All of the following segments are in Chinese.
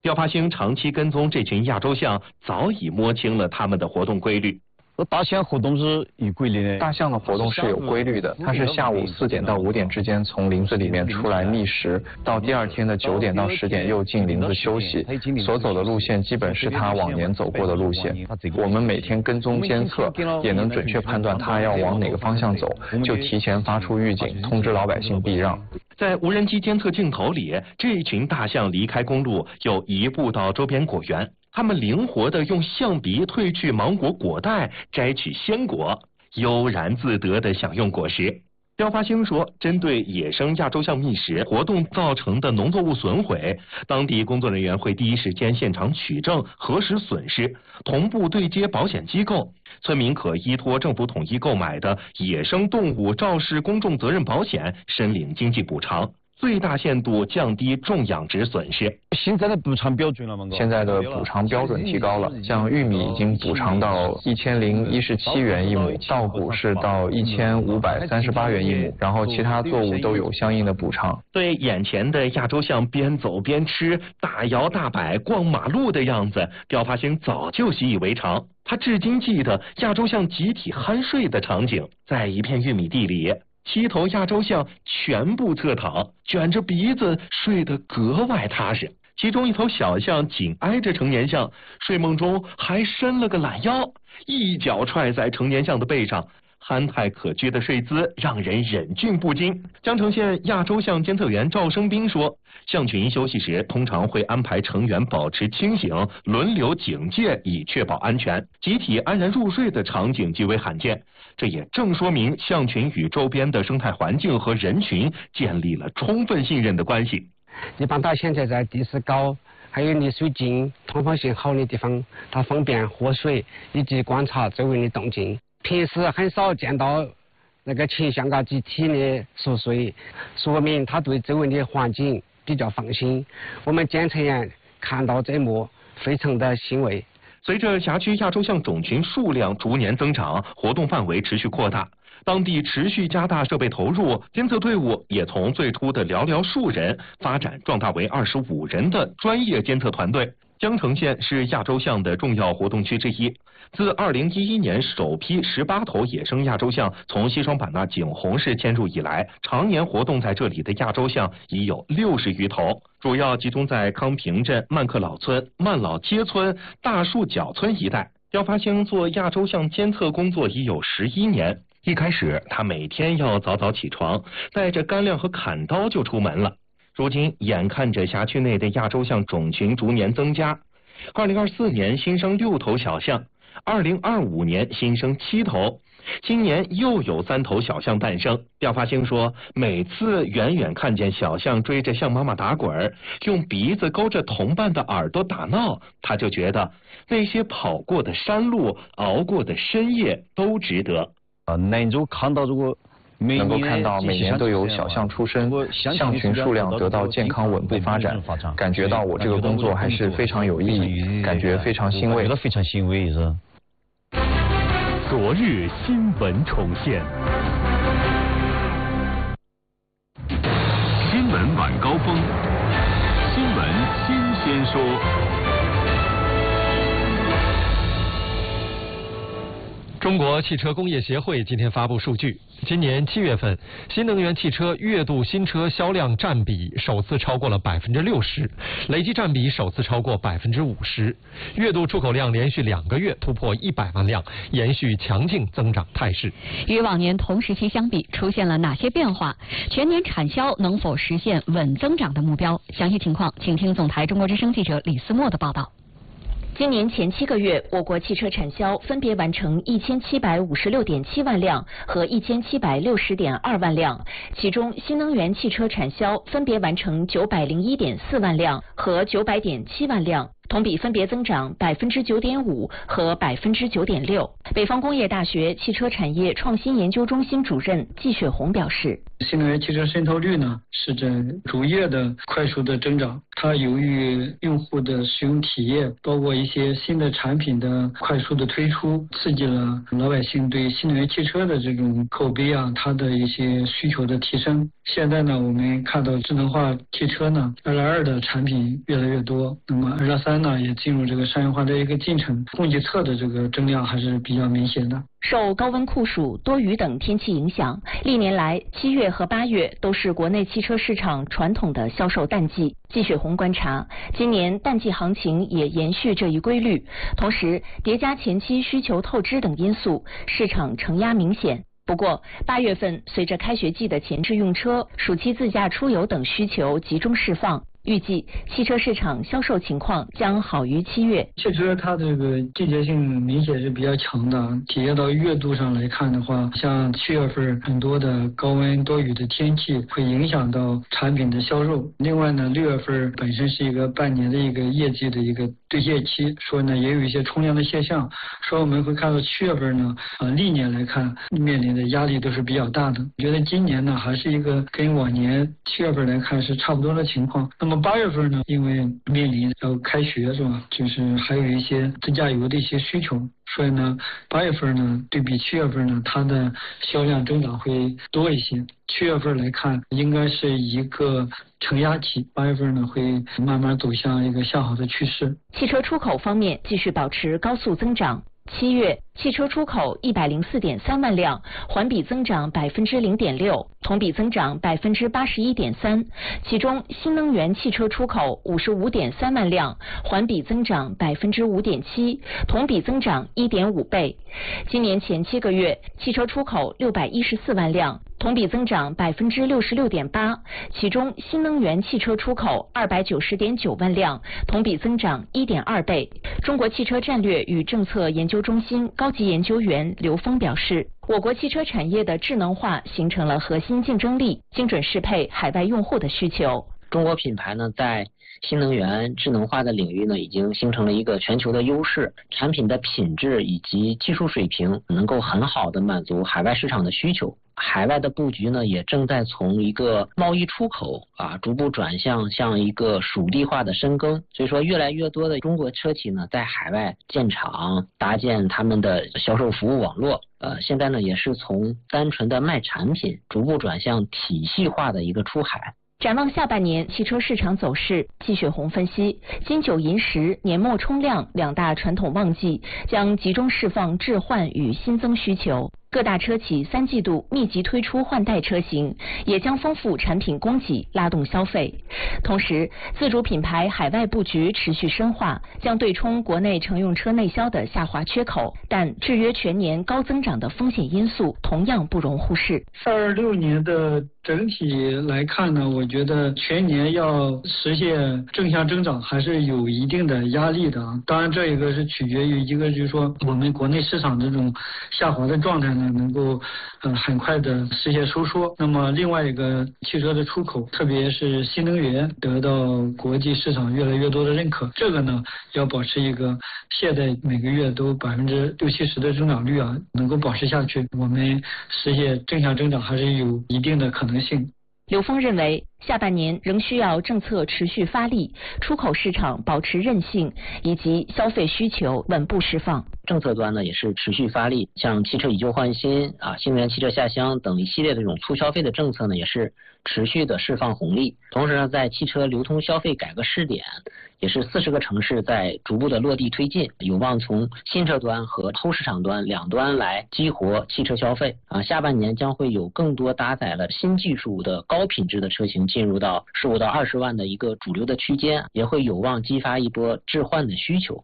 廖发兴长期跟踪这群亚洲象，早已摸清了它们的活动规律。 大象活动是有规律的。 大象的活动是有规律的，它是下午4点到5点之间从林子里面出来觅食，到第二天的9点到10点又进林子休息。所走的路线基本是它往年走过的路线。我们每天跟踪监测，也能准确判断它要往哪个方向走，就提前发出预警，通知老百姓避让。 在无人机监测镜头里，这群大象离开公路，又移步到周边果园。它们灵活地用象鼻褪去芒果果带，摘取鲜果，悠然自得地享用果实。廖发兴说，针对野生亚洲象觅食活动造成的农作物损毁，当地工作人员会第一时间现场取证，核实损失，同步对接保险机构。村民可依托政府统一购买的野生动物肇事公众责任保险申领经济补偿，最大限度降低种养殖损失。 现在的补偿标准了吗？ 现在的补偿标准提高了，像玉米已经补偿到1017元一亩，稻谷是到1538元一亩，然后其他作物都有相应的补偿。 对眼前的亚洲象边走边吃、大摇大摆逛马路的样子，廖发兴早就习以为常。他至今记得亚洲象集体酣睡的场景，在一片玉米地里。7头亚洲象全部侧躺，卷着鼻子睡得格外踏实。其中一头小象紧挨着成年象，睡梦中还伸了个懒腰，一脚踹在成年象的背上，憨态可掬的睡姿让人忍俊不禁。江城县亚洲象监测员赵生斌说，象群休息时通常会安排成员保持清醒，轮流警戒，以确保安全。集体安然入睡的场景极为罕见，这也正说明象群与周边的生态环境和人群建立了充分信任的关系。 一般大象在地势高，还有离水近、通风性好的地方，它方便喝水以及观察周围的动静。平时很少见到那个群象集体的熟睡，说明它对周围的环境比较放心。我们监测员看到这幕，非常的欣慰。 随着辖区亚洲象种群数量逐年增长，活动范围持续扩大，当地持续加大设备投入，监测队伍也从最初的寥寥数人发展壮大为25人的专业监测团队。江城县是亚洲象的重要活动区之一。自2011年首批18头野生亚洲象从西双版纳景洪市迁入以来，常年活动在这里的亚洲象已有60余头，主要集中在康平镇、曼克老村、曼老街村、大树角村一带。廖发兴做亚洲象监测工作已有11年。一开始，他每天要早早起床，带着干粮和砍刀就出门了。如今，眼看着辖区内的亚洲象种群逐年增加，2024年新生6头小象，2025年新生7头，今年又有3头小象诞生。廖发兴说，每次远远看见小象追着象妈妈打滚，用鼻子勾着同伴的耳朵打闹，他就觉得那些跑过的山路、熬过的深夜都值得。 能够看到每年都有小象出生，象群数量得到健康稳步发展，感觉到我这个工作还是非常有意义，感觉非常欣慰。 非常欣慰是。 昨日新闻重现，新闻晚高峰，新闻新鲜说。 中国汽车工业协会今天发布数据，今年7月份，新能源汽车月度新车销量占比首次超过了60%，累计占比首次超过50%，月度出口量连续2个月突破100万辆，延续强劲增长态势。 与往年同时期相比，出现了哪些变化？全年产销能否实现稳增长的目标？详细情况，请听总台中国之声记者李思墨的报道。 今年前7个月，我国汽车产销分别完成1756.7万辆和1760.2万辆，其中新能源汽车产销分别完成901.4万辆和900.7万辆，同比分别增长9.5%和9.6%。北方工业大学汽车产业创新研究中心主任季雪红表示， 新能源汽车渗透率呢是在逐月的快速的增长， 它由于用户的使用体验，包括一些新的产品的快速的推出，刺激了老百姓对新能源汽车的这种口碑啊，它的一些需求的提升。现在呢，我们看到智能化汽车呢，2.2的产品越来越多，那么2.3呢也进入这个商业化的一个进程，供给侧的这个增量还是比较明显的。 受高温酷暑、多雨等天气影响，历年来7月和8月都是国内汽车市场传统的销售淡季。季雪红观察，今年淡季行情也延续这一规律，同时叠加前期需求透支等因素，市场承压明显。不过8月份随着开学季的前置用车、暑期自驾出游等需求集中释放，预计汽车市场销售情况将好于7月。 汽车它这个季节性明显是比较强的，体现到月度上来看的话，像7月份很多的高温多雨的天气会影响到产品的销售。另外呢，6月份本身是一个半年的一个业绩的一个兑现期，所以呢也有一些冲量的现象，所以我们会看到7月份呢，历年来看面临的压力都是比较大的。我觉得今年呢还是一个跟往年7月份来看是差不多的情况。那么8月份呢，因为面临要开学是吧，就是还有一些自驾游的一些需求，所以呢8月份呢对比7月份呢，它的销量增长会多一些。7月份来看应该是一个承压期，8月份呢会慢慢走向一个向好的趋势。 汽车出口方面继续保持高速增长。7月汽车出口104.3万辆，环比增长0.6%，同比增长81.3%。其中新能源汽车出口55.3万辆，环比增长5.7%，同比增长1.5倍。今年前7个月，汽车出口614万辆，同比增长66.8%，其中新能源汽车出口290.9万辆，同比增长1.2倍。中国汽车战略与政策研究中心高级研究员刘峰表示，我国汽车产业的智能化形成了核心竞争力，精准适配海外用户的需求。 中国品牌呢，在新能源智能化的领域呢，已经形成了一个全球的优势，产品的品质以及技术水平能够很好的满足海外市场的需求。海外的布局呢，也正在从一个贸易出口逐步转向一个属地化的深耕。所以说，越来越多的中国车企呢，在海外建厂，搭建他们的销售服务网络。现在呢，也是从单纯的卖产品，逐步转向体系化的一个出海。 展望下半年汽车市场走势，季雪红分析，金九银十、年末冲量2大传统旺季将集中释放置换与新增需求。各大车企3季度密集推出换代车型，也将丰富产品供给，拉动消费。同时，自主品牌海外布局持续深化，将对冲国内乘用车内销的下滑缺口，但制约全年高增长的风险因素同样不容忽视。 26年的整体来看呢，我觉得全年要实现正向增长还是有一定的压力的。当然，这一个是取决于一个就是说我们国内市场这种下滑的状态呢，能够很快的实现收缩。那么另外一个汽车的出口，特别是新能源得到国际市场越来越多的认可，这个呢要保持一个现在每个月都60-70%的增长率能够保持下去，我们实现正向增长还是有一定的可能性。 刘峰认为，下半年仍需要政策持续发力，出口市场保持韧性，以及消费需求稳步释放。 政策端呢也是持续发力，像汽车以旧换新新能源汽车下乡等一系列的这种促消费的政策呢，也是持续的释放红利。同时呢，在汽车流通消费改革试点，也是40个城市在逐步的落地推进，有望从新车端和后市场端两端来激活汽车消费。下半年将会有更多搭载了新技术的高品质的车型进入到15到20万的一个主流的区间，也会有望激发一波置换的需求。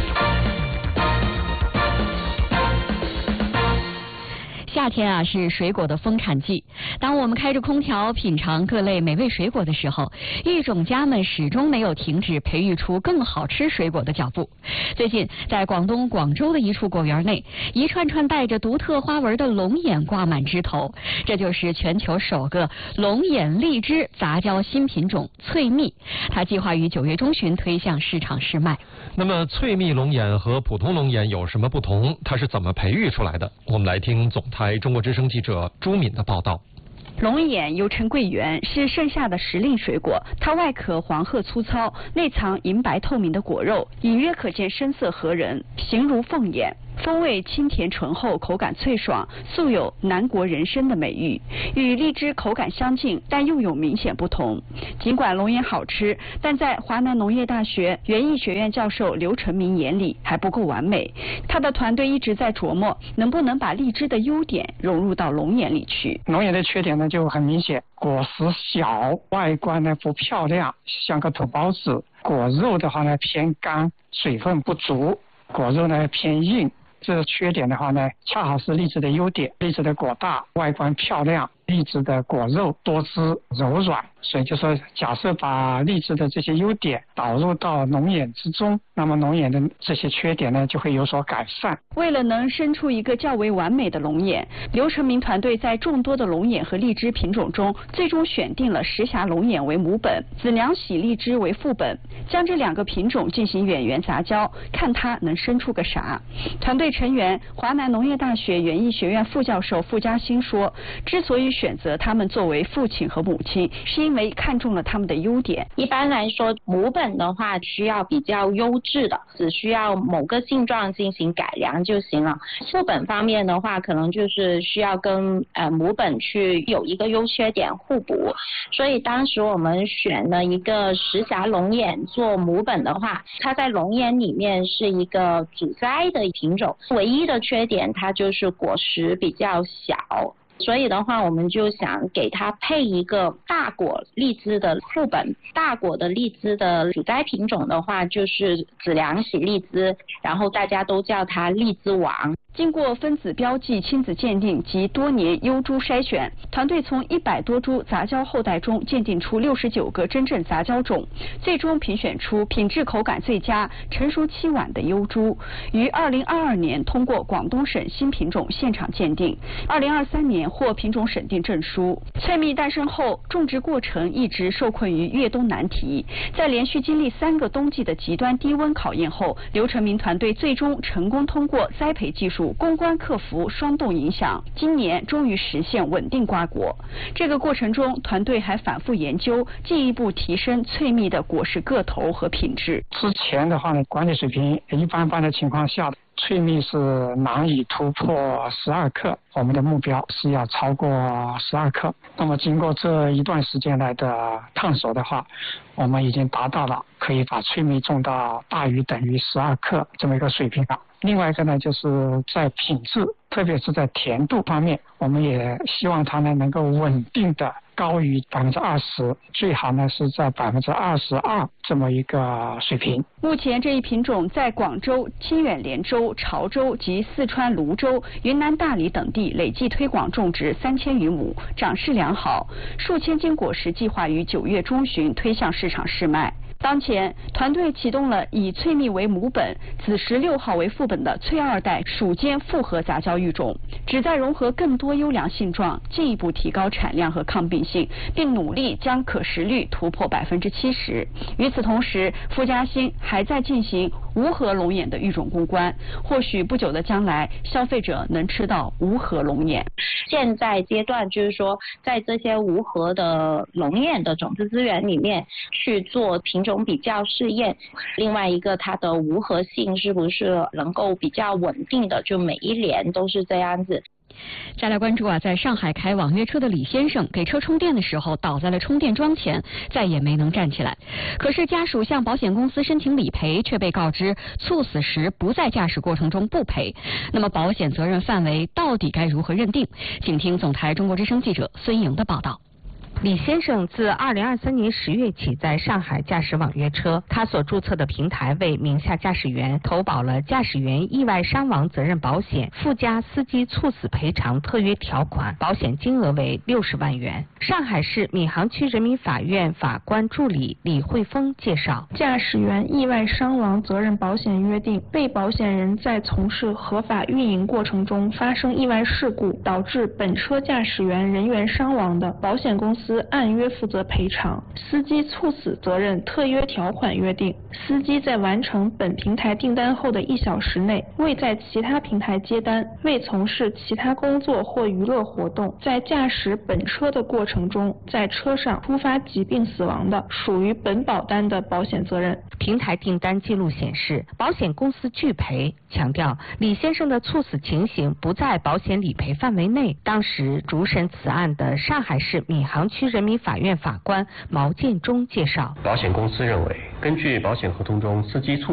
夏天是水果的丰产季。当我们开着空调品尝各类美味水果的时候，育种家们始终没有停止培育出更好吃水果的脚步。最近，在广东广州的一处果园内，一串串带着独特花纹的龙眼挂满枝头，这就是全球首个龙眼荔枝杂交新品种翠蜜，它计划于9月中旬推向市场试卖。 那么翠蜜龙眼和普通龙眼有什么不同？它是怎么培育出来的？我们来听总台中国之声记者朱敏的报道。 龙眼又称桂圆，是盛夏的时令水果。它外壳黄褐粗糙，内藏银白透明的果肉，隐约可见深色合人，形如凤眼。风味清甜醇厚，口感脆爽，素有南国人参的美誉。与荔枝口感相近，但又有明显不同。尽管龙眼好吃，但在华南农业大学园艺学院教授刘成明眼里还不够完美。他的团队一直在琢磨，能不能把荔枝的优点融入到龙眼里去。 龙眼的缺点呢就很明显，果实小，外观呢不漂亮，像个土包子。果肉的话呢偏干，水分不足，果肉呢偏硬。这缺点的话呢，恰好是荔枝的优点。荔枝的果大，外观漂亮，荔枝的果肉多汁柔软，所以就说假设把荔枝的这些优点导入到龙眼之中，那么龙眼的这些缺点呢就会有所改善。 为了能生出一个较为完美的龙眼，刘成明团队在众多的龙眼和荔枝品种中，最终选定了石峡龙眼为母本，紫娘喜荔枝为副本，将这2个品种进行远缘杂交，看它能生出个啥。团队成员华南农业大学园艺学院副教授傅嘉兴说，之所以选择他们作为父亲和母亲，是因为看中了他们的优点。 一般来说，母本的话需要比较优质的，只需要某个性状进行改良就行了。副本方面的话，可能就是需要跟母本去有一个优缺点互补。所以当时我们选了一个石峡龙眼做母本的话，它在龙眼里面是一个主栽的品种，唯一的缺点它就是果实比较小。所以的话，我们就想给它配一个大果荔枝的副本。大果的荔枝的主栽品种的话，就是紫娘喜荔枝，然后大家都叫它荔枝王。 经过分子标记、亲子鉴定及多年优株筛选，团队从100多株杂交后代中鉴定出69个真正杂交种，最终评选出品质口感最佳、成熟期晚的优株，于2022年通过广东省新品种现场鉴定，2023年获品种审定证书。翠蜜诞生后，种植过程一直受困于越冬难题，在连续经历3个冬季的极端低温考验后，刘成明团队最终成功通过栽培技术攻关克服霜冻影响，今年终于实现稳定瓜果。这个过程中，团队还反复研究，进一步提升翠蜜的果实个头和品质。 之前的话呢，管理水平一般般的情况下，翠蜜是难以突破12克，我们的目标是要超过12克。那么经过这一段时间来的探索的话，我们已经达到了可以把翠蜜种到大于等于12克这么一个水平了。另外一个呢，就是在品质，特别是在甜度方面，我们也希望它呢能够稳定的高于20%，最好呢是在22%这么一个水平。 目前这一品种在广州、清远连州、潮州及四川泸州、云南大理等地累计推广种植3000余亩，长势良好，数千斤果实计划于9月中旬推向市场试卖。当前，团队启动了以翠蜜为母本、紫石6号为副本的翠2代属间复合杂交育种，旨在融合更多优良性状，进一步提高产量和抗病性，并努力将可食率突破70%。与此同时，傅嘉兴还在进行无核龙眼的育种攻关，或许不久的将来，消费者能吃到无核龙眼。 现在阶段就是说，在这些无核的龙眼的种子资源里面去做品种比较试验，另外一个它的无核性是不是能够比较稳定的，就每一年都是这样子。 再来关注在上海开网约车的李先生给车充电的时候倒在了充电桩前，再也没能站起来。可是家属向保险公司申请理赔，却被告知猝死时不在驾驶过程中不赔。那么保险责任范围到底该如何认定？请听总台中国之声记者孙莹的报道。 李先生自2023年10月起在上海驾驶网约车，他所注册的平台为名下驾驶员投保了驾驶员意外伤亡责任保险附加司机猝死赔偿特约条款，保险金额为60万元。上海市闵行区人民法院法官助理李慧峰介绍， 驾驶员意外伤亡责任保险约定，被保险人在从事合法运营过程中发生意外事故，导致本车驾驶员人员伤亡的，保险公司司按约负责赔偿。司机猝死责任特约条款约定，司机在完成本平台订单后的1小时内，未在其他平台接单，未从事其他工作或娱乐活动，在驾驶本车的过程中，在车上突发疾病死亡的，属于本保单的保险责任。 平台订单记录显示，保险公司拒赔，强调李先生的猝死情形不在保险理赔范围内。当时主审此案的上海市闵行区人民法院法官毛建忠介绍， 保险公司认为，根据保险合同中司机猝